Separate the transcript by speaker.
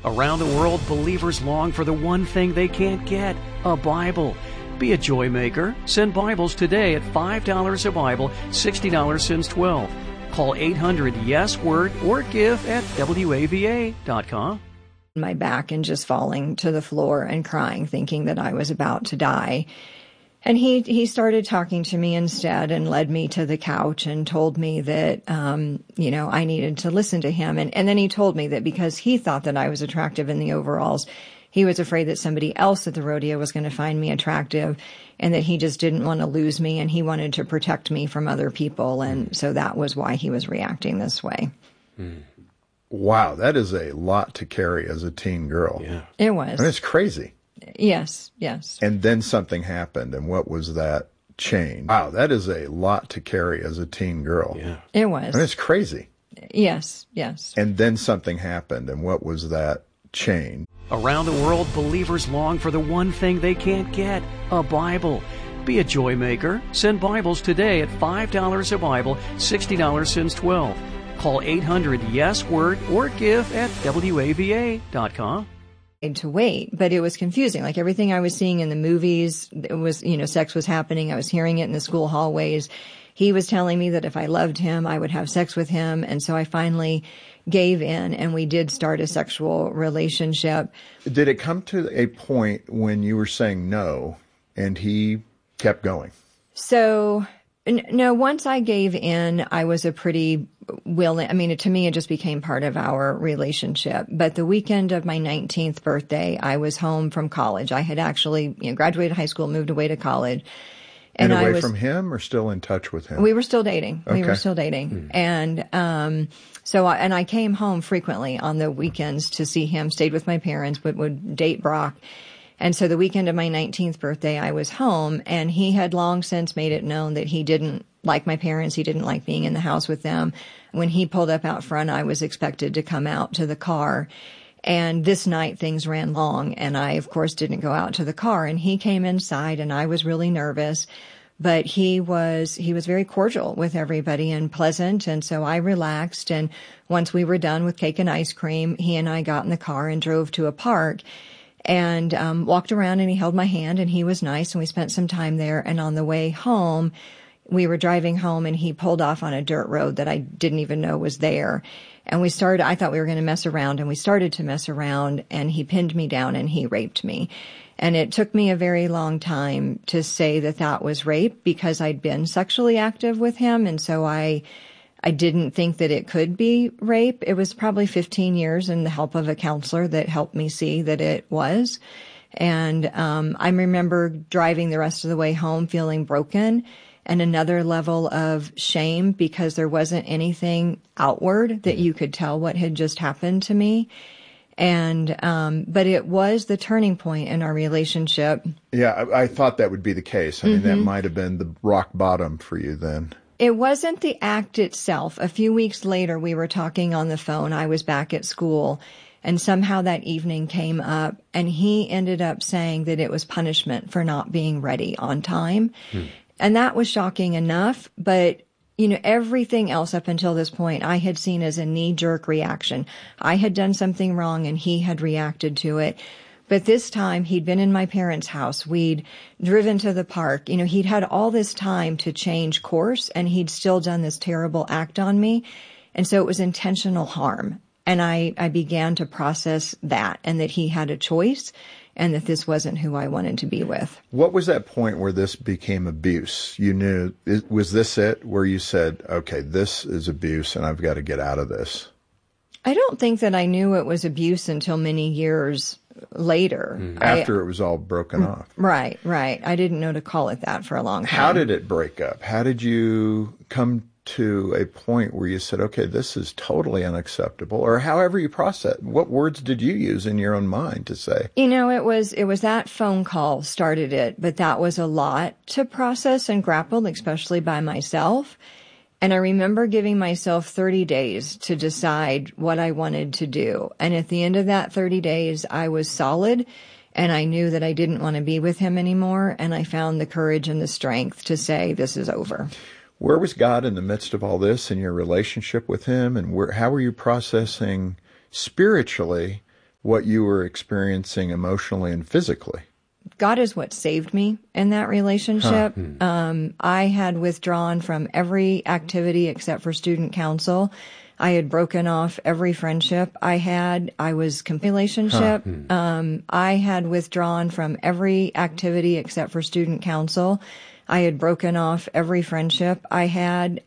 Speaker 1: Around the world, believers long for the one thing they can't get, a Bible. Be a joy maker. Send Bibles today at $5 a Bible, $60 since 12. Call 800-YES-WORD or give at WAVA.com.
Speaker 2: My back and just falling to the floor and crying, thinking that I was about to die. And he started talking to me instead and led me to the couch and told me that, I needed to listen to him. And then he told me that because he thought that I was attractive in the overalls, he was afraid that somebody else at the rodeo was going to find me attractive and that he just didn't want to lose me and he wanted to protect me from other people. And so that was why he was reacting this way.
Speaker 3: Wow, that is a lot to carry as a teen girl.
Speaker 1: Yeah.
Speaker 2: It was.
Speaker 3: I mean, it's crazy.
Speaker 2: Yes.
Speaker 3: And then something happened, and what was that change? Wow, that is a lot to carry as a teen girl.
Speaker 1: Yeah.
Speaker 2: It was.
Speaker 3: I mean, it's crazy.
Speaker 2: Yes.
Speaker 3: And then something happened, and what was that change?
Speaker 1: Around the world, believers long for the one thing they can't get, a Bible. Be a joy maker. Send Bibles today at $5 a Bible, $60 since 12. Call 800-YES-WORD or give at WAVA.com.
Speaker 2: To wait, but it was confusing. Like everything I was seeing in the movies, it was, sex was happening. I was hearing it in the school hallways. He was telling me that if I loved him, I would have sex with him. And so I finally gave in and we did start a sexual relationship.
Speaker 3: Did it come to a point when you were saying no and he kept going?
Speaker 2: So, no, once I gave in, I was a pretty willing, to me, it just became part of our relationship. But the weekend of my 19th birthday, I was home from college. I had actually graduated high school, moved away to college.
Speaker 3: And away from him or still in touch with him?
Speaker 2: We were still dating.
Speaker 3: Okay.
Speaker 2: We were still dating. And I came home frequently on the weekends to see him, stayed with my parents, but would date Brock. And so the weekend of my 19th birthday, I was home, and he had long since made it known that he didn't like my parents. He didn't like being in the house with them. When he pulled up out front, I was expected to come out to the car. And this night things ran long, and I, of course, didn't go out to the car. And he came inside, and I was really nervous. But he was very cordial with everybody and pleasant. And so I relaxed. And once we were done with cake and ice cream, he and I got in the car and drove to a park and walked around, and he held my hand, and he was nice, and we spent some time there. And on the way home, we were driving home, and he pulled off on a dirt road that I didn't even know was there. And I thought we were going to mess around, and we started to mess around, and he pinned me down and he raped me. And it took me a very long time to say that was rape because I'd been sexually active with him. And so I didn't think that it could be rape. It was probably 15 years and the help of a counselor that helped me see that it was. And I remember driving the rest of the way home feeling broken and another level of shame because there wasn't anything outward that you could tell what had just happened to me. And, but it was the turning point in our relationship.
Speaker 3: Yeah, I thought that would be the case. I mean, that might have been the rock bottom for you then.
Speaker 2: It wasn't the act itself. A few weeks later, we were talking on the phone. I was back at school, and somehow that evening came up, and he ended up saying that it was punishment for not being ready on time. And that was shocking enough, but everything else up until this point I had seen as a knee-jerk reaction. I had done something wrong and he had reacted to it. But this time he'd been in my parents' house. We'd driven to the park. He'd had all this time to change course and he'd still done this terrible act on me. And so it was intentional harm. And I began to process that and that he had a choice and that this wasn't who I wanted to be with.
Speaker 3: What was that point where this became abuse? You knew, was this it, where you said, okay, this is abuse and I've got to get out of this?
Speaker 2: I don't think that I knew it was abuse until many years later.
Speaker 3: After it was all broken off.
Speaker 2: Right. I didn't know to call it that for a long time.
Speaker 3: How did it break up? How did you come to a point where you said, okay, this is totally unacceptable, or however you process it? What words did you use in your own mind to say?
Speaker 2: It was that phone call started it, but that was a lot to process and grapple, especially by myself. And I remember giving myself 30 days to decide what I wanted to do. And at the end of that 30 days, I was solid and I knew that I didn't want to be with him anymore. And I found the courage and the strength to say, this is over.
Speaker 3: Where was God in the midst of all this in your relationship with him? And how were you processing spiritually what you were experiencing emotionally and physically.
Speaker 2: God is what saved me in that relationship. I had withdrawn from every activity except for student council. I had broken off every friendship I had. I was relationship. I had withdrawn from every activity except for student council. I had broken off every friendship I had.